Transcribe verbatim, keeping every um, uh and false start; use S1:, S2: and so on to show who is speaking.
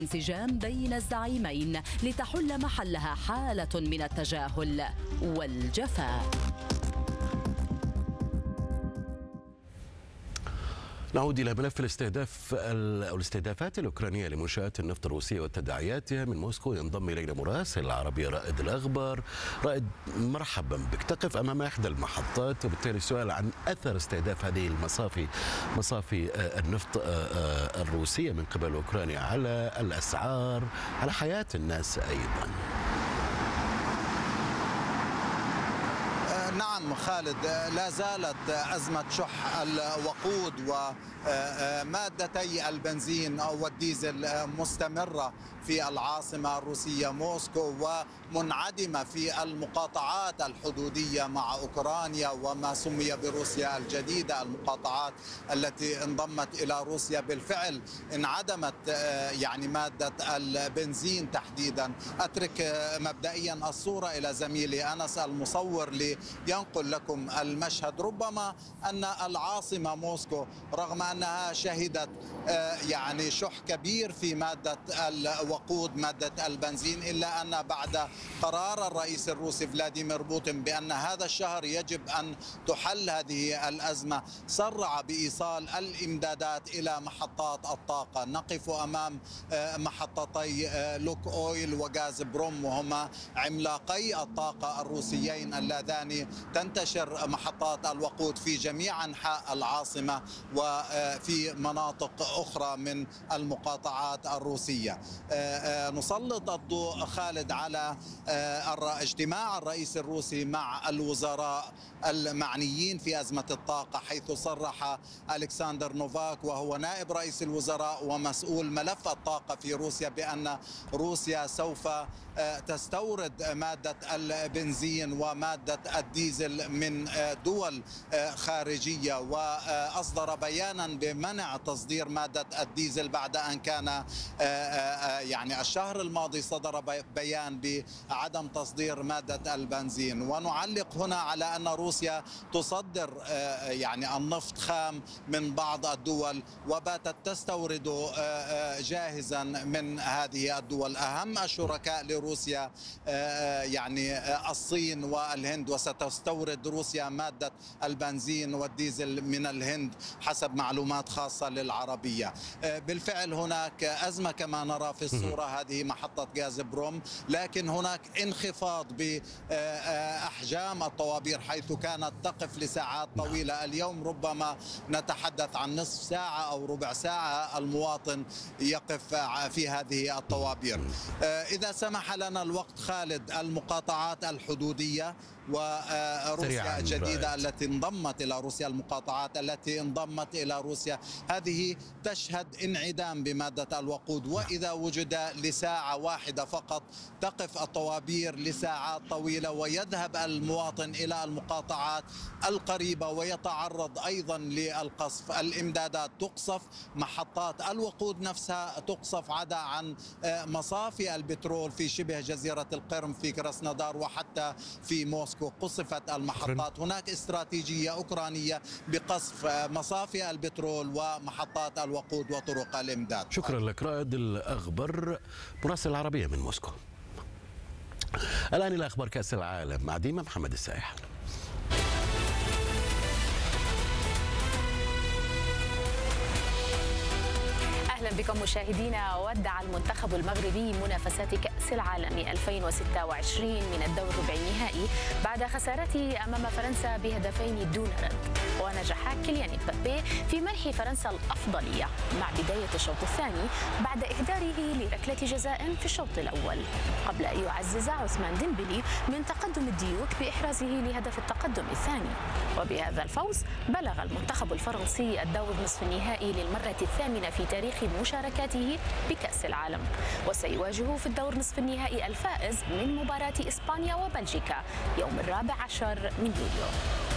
S1: انسجام بين الزعيمين لتحل محلها حالة من التجاهل والجفاء.
S2: نعود إلى ملف الاستهداف أو الاستهدافات الأوكرانية لمنشآت النفط الروسية وتداعياتها. من موسكو ينضم إلينا مراسل العربية رائد الأخبار. رائد، مرحبا بك. تقف أمام إحدى المحطات، وبالتالي السؤال عن أثر استهداف هذه المصافي مصافي النفط الروسية من قبل أوكرانيا على الأسعار، على حياة الناس أيضا.
S3: نعم خالد، لا زالت أزمة شح الوقود ومادتي البنزين والديزل مستمرة في العاصمة الروسية موسكو، ومنعدمة في المقاطعات الحدودية مع أوكرانيا وما سمي بروسيا الجديدة. المقاطعات التي انضمت إلى روسيا بالفعل انعدمت يعني مادة البنزين تحديدا. أترك مبدئيا الصورة إلى زميلي أنس المصور لينقل لكم المشهد. ربما أن العاصمة موسكو رغم أنها شهدت يعني شح كبير في مادة الوقود مادة البنزين، إلا أن بعد قرار الرئيس الروسي فلاديمير بوتين بأن هذا الشهر يجب أن تحل هذه الأزمة، سرع بإيصال الإمدادات إلى محطات الطاقة. نقف أمام محطتي لوك أويل وغاز بروم، وهما عملاقي الطاقة الروسيين اللذان تنتشر محطات الوقود في جميع أنحاء العاصمة وفي مناطق أخرى من المقاطعات الروسية. نسلط الضوء خالد على اجتماع الرئيس الروسي مع الوزراء المعنيين في أزمة الطاقة، حيث صرح ألكسندر نوفاك وهو نائب رئيس الوزراء ومسؤول ملف الطاقة في روسيا بأن روسيا سوف تستورد مادة البنزين ومادة الديزل من دول خارجية، وأصدر بيانا بمنع تصدير مادة الديزل بعد أن كان يعني الشهر الماضي صدر بيان بعدم تصدير مادة البنزين. ونعلق هنا على أن روسيا تصدر يعني النفط خام من بعض الدول وباتت تستورد جاهزا من هذه الدول. أهم الشركاء لروسيا يعني الصين والهند، وستستورد روسيا مادة البنزين والديزل من الهند حسب معلومات خاصة للعربية. بالفعل هناك أزمة كما نرى في الصورة، هذه محطة غاز بروم، لكن هناك انخفاض بأحجام الطوابير حيث كانت تقف لساعات طويلة. اليوم ربما نتحدث عن نصف ساعة أو ربع ساعة المواطن يقف في هذه الطوابير. إذا سمح لنا الوقت خالد، المقاطعات الحدودية وروسيا الجديدة التي انضمت إلى روسيا، المقاطعات التي انضمت إلى روسيا هذه تشهد انعدام بمادة الوقود، وإذا وجد لساعة واحدة فقط تقف الطوابير لساعات طويلة، ويذهب المواطن إلى المقاطعات القريبة ويتعرض أيضا للقصف. الإمدادات تقصف، محطات الوقود نفسها تقصف، عدا عن مصافي البترول في شبه جزيرة القرم في كراسنودار وحتى في موسكو قصفت المحطات. هناك استراتيجية أوكرانية بقصف مصافي البترول ومحطات الوقود وطرق الإمداد.
S2: شكرا لك رائد الأخبار، مراسل العربية من موسكو. الآن إلى أخبار كأس العالم مع ديما محمد السائح.
S4: أهلا بكم مشاهدينا. ودع المنتخب المغربي منافسات كأس العالم ألفين وستة وعشرين من الدور ربع النهائي بعد خسارته أمام فرنسا بهدفين دون رد، ونجح كيليان مبابي في منح فرنسا الأفضلية مع بداية الشوط الثاني بعد إهداره لركلة جزاء في الشوط الأول، قبل أن يعزز عثمان ديمبلي من تقدم الديوك بإحرازه لهدف التقدم الثاني. وبهذا الفوز بلغ المنتخب الفرنسي الدور نصف النهائي للمرة الثامنة في تاريخ مشاركاته بكأس العالم، وسيواجه في الدور نصف النهائي الفائز من مباراة إسبانيا وبلجيكا يوم الرابع عشر من يوليو.